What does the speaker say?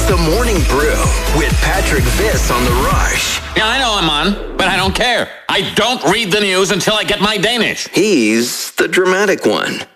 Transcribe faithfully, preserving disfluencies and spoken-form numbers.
It's the Morning Brew with Patrick Viss on The Rush. Yeah, I know I'm on, but I don't care. I don't read the news until I get my Danish. He's the dramatic one.